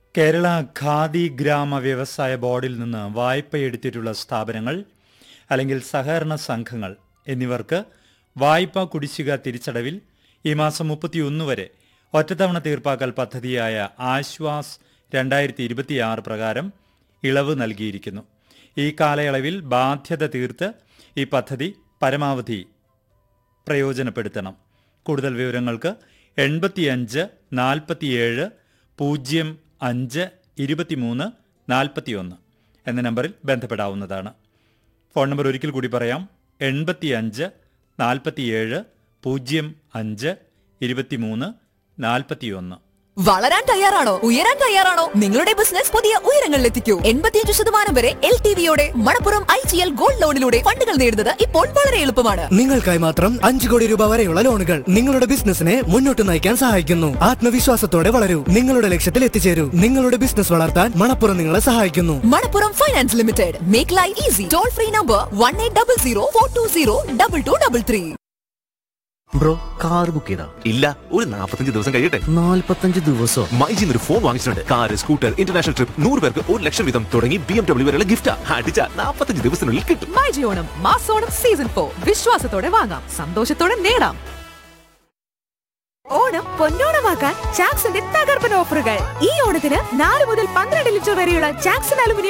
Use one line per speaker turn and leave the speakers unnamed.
കേരള ഖാദി ഗ്രാമ വ്യവസായ ബോർഡിൽ നിന്ന് വായ്പയെടുത്തിട്ടുള്ള സ്ഥാപനങ്ങൾ അല്ലെങ്കിൽ സഹകരണ സംഘങ്ങൾ എന്നിവർക്ക് വായ്പാ കുടിശ്ശിക തിരിച്ചടവിൽ ഈ മാസം 31 വരെ ഒറ്റത്തവണ തീർപ്പാക്കൽ പദ്ധതിയായ ആശ്വാസ് 2026 പ്രകാരം ഇളവ് നൽകിയിരിക്കുന്നു. ഈ കാലയളവിൽ ബാധ്യത തീർത്ത് ഈ പദ്ധതി പരമാവധി പ്രയോജനപ്പെടുത്തണം. കൂടുതൽ വിവരങ്ങൾക്ക് 85 47 05 23 41 എന്ന നമ്പറിൽ ബന്ധപ്പെടാവുന്നതാണ്. ഫോൺ നമ്പർ ഒരിക്കൽ കൂടി പറയാം: 85 47 05 23 41.
വളരാൻ തയ്യാറാണോ? ഉയരാൻ തയ്യാറാണോ? നിങ്ങളുടെ ബിസിനസ് പുതിയ ഉയരങ്ങളിലെത്തിക്കൂ. 85% വരെ LTV-യോടെ മണപ്പുറം IGL ഗോൾഡ് ലോണിലൂടെ ഫണ്ടുകൾ നേടുന്നത് ഇപ്പോൾ വളരെ എളുപ്പമാണ്.
നിങ്ങൾക്കായി മാത്രം 5 കോടി രൂപ വരെയുള്ള ലോണുകൾ നിങ്ങളുടെ ബിസിനസിനെ മുന്നോട്ട് നയിക്കാൻ സഹായിക്കുന്നു. ആത്മവിശ്വാസത്തോടെ വളരൂ, നിങ്ങളുടെ ലക്ഷ്യത്തിൽ എത്തിച്ചേരൂ. നിങ്ങളുടെ ബിസിനസ് വളർത്താൻ മണപ്പുറം നിങ്ങളെ സഹായിക്കുന്നു.
Manappuram finance limited. Make life easy. Toll free number 1800 420 3333.
Bro, car book ചെയ്താ?
ഇല്ല, ഒരു 45 ദിവസം കഴിയട്ടെ.
45 ദിവസം?
മൈജിന്ന് ഒരു ഫോൺ വാങ്ങിച്ചിട്ടുണ്ട്. കാർ, സ്കൂട്ടർ, ഇന്റർനാഷണൽ ട്രിപ്പ്, 100 പേർക്ക് 1 ലക്ഷം വീതം തുടങ്ങി BMW വരെയുള്ള ഗിഫ്റ്റ് അടിച്ച 45 ദിവസത്തിനുള്ളിൽ കിട്ടും.
മൈജി ഓണം മാസോണം സീസൺ 4 വിശ്വാസത്തോടെ വാങ്ങാം, സന്തോഷത്തോടെ നേടാം. ഓണം പൊന്നോണമാക്കാൻ ചാക്സിന്റെ തകർപ്പൻ ഓഫറുകൾ. ഈ ഓണത്തിന് 4 മുതൽ 12 ലിറ്റർ വരെയുള്ള ചാക്സൺ അലുമിനിയം